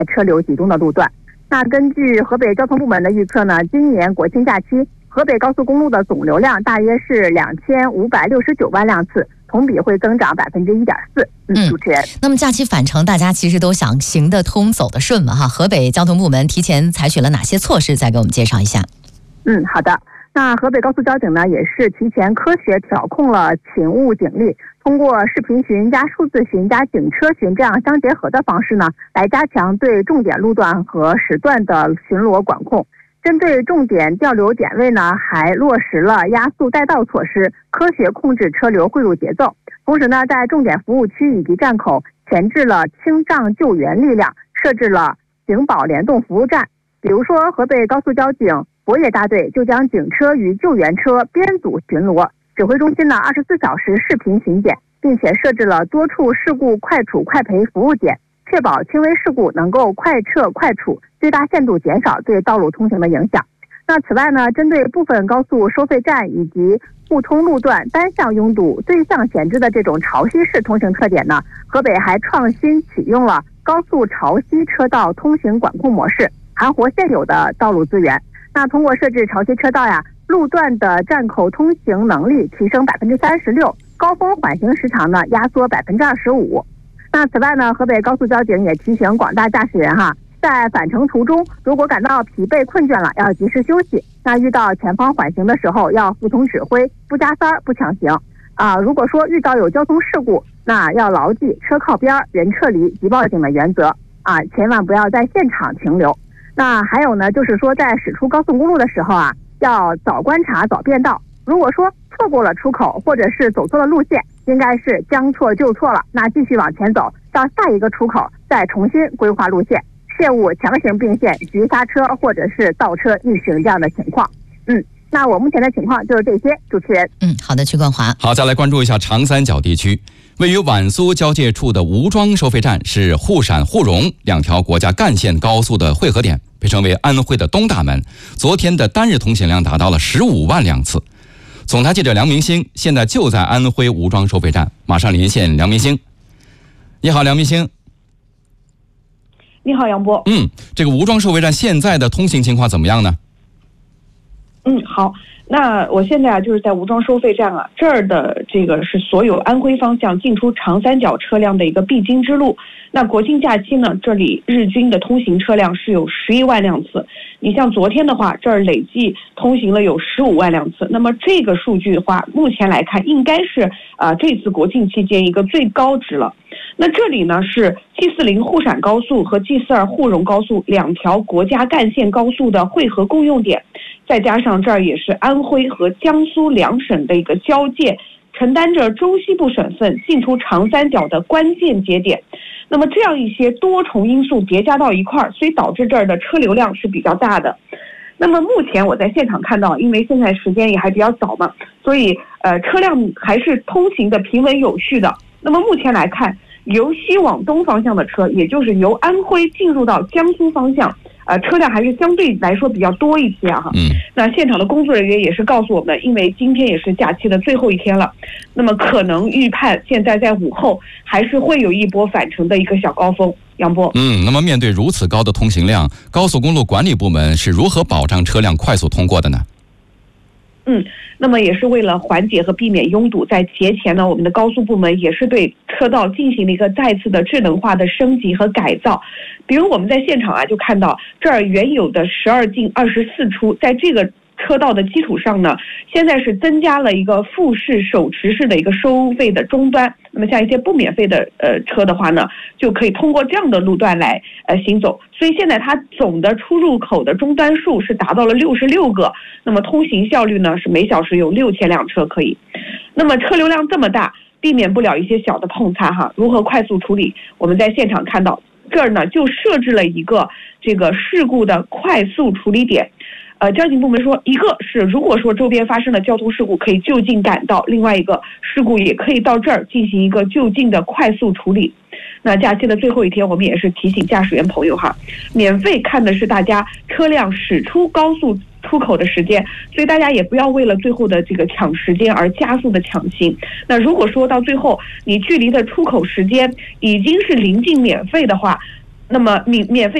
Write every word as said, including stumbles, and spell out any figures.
车流集中的路段。那根据河北交通部门的预测呢，今年国庆假期河北高速公路的总流量大约是两千五百六十九万辆次，同比会增长百分之一点四。嗯，主持人。 那么假期返程，大家其实都想行得通、走得顺嘛哈。河北交通部门提前采取了哪些措施？再给我们介绍一下。 嗯，好的。那河北高速交警呢，也是提前科学调控了勤务警力，通过视频巡加数字巡加警车巡这样相结合的方式呢，来加强对重点路段和时段的巡逻管控。针对重点调流点位呢，还落实了压速带道措施，科学控制车流汇入节奏。同时呢，在重点服务区以及站口前置了清障救援力量，设置了警保联动服务站。比如说，河北高速交警博野大队就将警车与救援车编组巡逻，指挥中心呢二十四小时视频巡检，并且设置了多处事故快处快赔服务点，确保轻微事故能够快撤快处，最大限度减少对道路通行的影响。那此外呢，针对部分高速收费站以及互通路段单向拥堵、对向闲置的这种潮汐式通行特点呢，河北还创新启用了高速潮汐车道通行管控模式，盘活现有的道路资源。那通过设置潮汐车道呀，路段的站口通行能力提升百分之三十六，高峰缓行时长呢压缩百分之二十五。那此外呢，河北高速交警也提醒广大驾驶人哈，在返程途中如果感到疲惫困倦了，要及时休息。那遇到前方缓行的时候，要服从指挥，不加塞儿，不抢行。啊，如果说遇到有交通事故，那要牢记车靠边、人撤离、即报警的原则啊，千万不要在现场停留。那还有呢，就是说在驶出高速公路的时候啊，要早观察、早变道。如果说错过了出口，或者是走错了路线，应该是将错就错了，那继续往前走，到下一个出口再重新规划路线，切勿强行并线、急刹车或者是倒车逆行这样的情况。嗯，那我目前的情况就是这些，主持人。 嗯，好的，曲冠华。 好，再来关注一下长三角地区。位于皖苏交界处的吴庄收费站是沪陕沪蓉两条国家干线高速的汇合点，被称为安徽的东大门。昨天的单日通行量达到了十五万辆次。总台记者梁明星现在就在安徽吴庄收费站，马上连线梁明星。你好，梁明星。 你好，杨波。 嗯，这个吴庄收费站现在的通行情况怎么样呢？ 嗯，好。那我现在啊，就是在吴庄收费站啊，这儿的这个是所有安徽方向进出长三角车辆的一个必经之路。那国庆假期呢，这里日均的通行车辆是有十一万辆次。你像昨天的话，这儿累计通行了有十五万辆次。那么这个数据的话，目前来看应该是啊、呃、这次国庆期间一个最高值了。那这里呢是 G 四零沪陕高速和 G 四二沪蓉高速两条国家干线高速的汇合共用点，再加上这儿也是安徽和江苏两省的一个交界，承担着中西部省份进出长三角的关键节点。那么这样一些多重因素叠加到一块儿，所以导致这儿的车流量是比较大的。那么目前我在现场看到，因为现在时间也还比较早嘛，所以呃车辆还是通行的平稳有序的。那么目前来看，由西往东方向的车，也就是由安徽进入到江苏方向，呃，车辆还是相对来说比较多一些啊。 嗯。 那现场的工作人员也是告诉我们，因为今天也是假期的最后一天了，那么可能预判现在在午后还是会有一波返程的一个小高峰。杨波。 嗯，那么面对如此高的通行量，高速公路管理部门是如何保障车辆快速通过的呢？ 嗯，那么也是为了缓解和避免拥堵，在节前呢，我们的高速部门也是对车道进行了一个再次的智能化的升级和改造。比如我们在现场啊，就看到这儿原有的十二进二十四出，在这个车道的基础上呢，现在是增加了一个复式手持式的一个收费的终端。那么像一些不免费的呃车的话呢，就可以通过这样的路段来呃行走。所以现在它总的出入口的终端数是达到了六十六个，那么通行效率呢是每小时有六千辆车可以。那么车流量这么大，避免不了一些小的碰擦哈，如何快速处理？我们在现场看到这儿呢就设置了一个这个事故的快速处理点。呃，交警部门说，一个是如果说周边发生了交通事故，可以就近赶到；另外一个事故也可以到这儿进行一个就近的快速处理。那假期的最后一天，我们也是提醒驾驶员朋友哈，免费看的是大家车辆驶出高速出口的时间，所以大家也不要为了最后的这个抢时间而加速的抢行。那如果说到最后你距离的出口时间已经是临近免费的话， 那么免免费